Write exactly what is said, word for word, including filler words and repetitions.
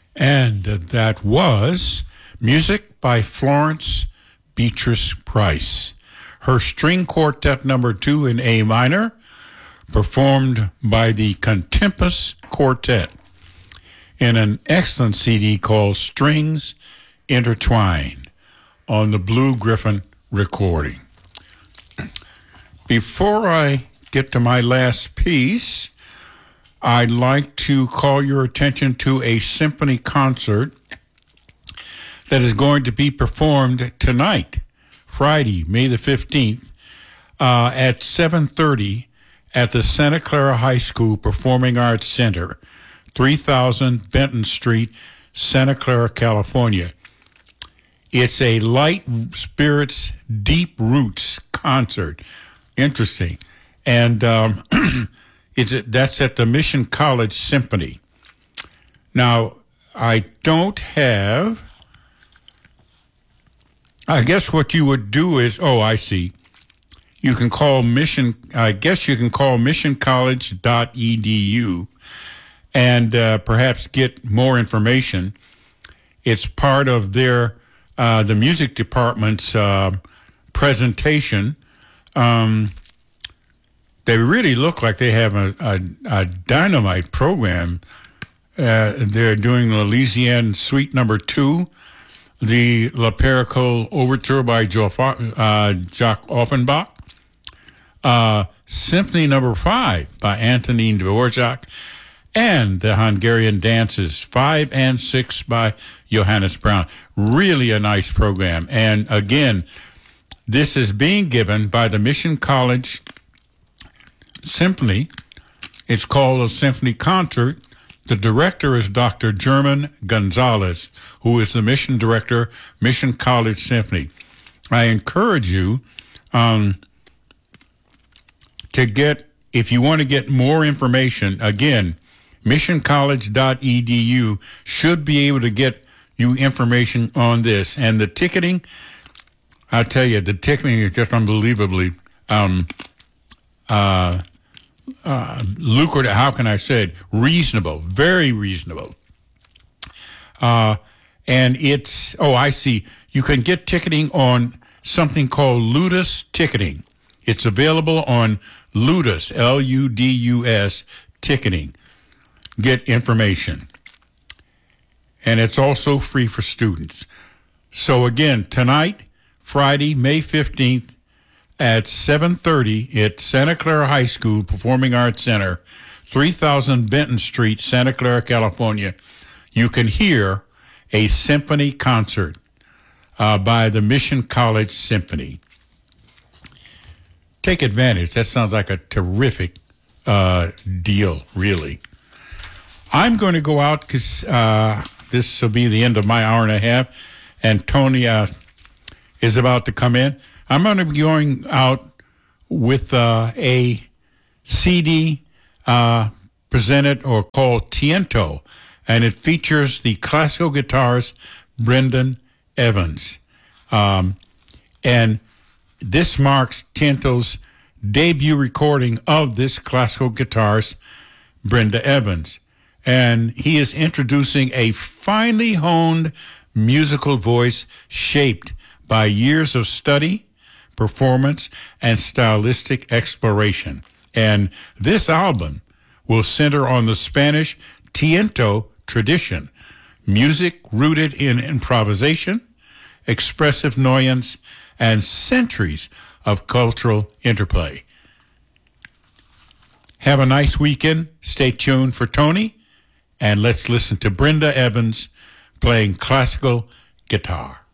And that was music by Florence Beatrice Price. Her string quartet number two in A minor, performed by the Contempus Quartet in an excellent C D called Strings Intertwined on the Blue Griffin recording. Before I get to my last piece, I'd like to call your attention to a symphony concert that is going to be performed tonight, Friday, May the fifteenth, uh, at seven thirty at the Santa Clara High School Performing Arts Center, three thousand Benton Street, Santa Clara, California. It's a light spirits, deep roots concert. Interesting. And um, it's a, that's at the Mission College Symphony. Now, I don't have... I guess what you would do is, oh, I see. You can call Mission, I guess you can call mission college dot e d u and uh, perhaps get more information. It's part of their, uh, the music department's uh, presentation. Um, they really look like they have a, a, a dynamite program. Uh, they're doing the Elysian Suite Number Two, the La Pericole Overture by jo- uh, Jacques Offenbach, uh, Symphony Number Five by Antonin Dvorak, and the Hungarian Dances Five and Six by Johannes Brown. Really a nice program. And again, this is being given by the Mission College Symphony. It's called a symphony concert. The director is Doctor German Gonzalez, who is the mission director, Mission College Symphony. I encourage you um, to get, if you want to get more information, again, mission college dot e d u should be able to get you information on this. And the ticketing, I'll tell you, the ticketing is just unbelievably um, uh, uh, lucrative. How can I say it? Reasonable, very reasonable. Uh, and it's, oh, I see. You can get ticketing on something called Ludus Ticketing. It's available on Ludus, L U D U S, ticketing. Get information. And it's also free for students. So again, tonight, Friday, May fifteenth, at seven thirty at Santa Clara High School Performing Arts Center, three thousand Benton Street, Santa Clara, California, you can hear a symphony concert uh, by the Mission College Symphony. Take advantage. That sounds like a terrific uh, deal, really. I'm going to go out because uh, this will be the end of my hour and a half, and Tony uh, is about to come in. I'm going to be going out with uh, a C D uh, presented or called Tiento, and it features the classical guitarist Brendan Evans. Um, and this marks Tiento's debut recording of this classical guitarist, Brenda Evans. And he is introducing a finely honed musical voice shaped by years of study, performance, and stylistic exploration. And this album will center on the Spanish tiento tradition, music rooted in improvisation, expressive nuance, and centuries of cultural interplay. Have a nice weekend. Stay tuned for Tony, and let's listen to Brenda Evans playing classical guitar.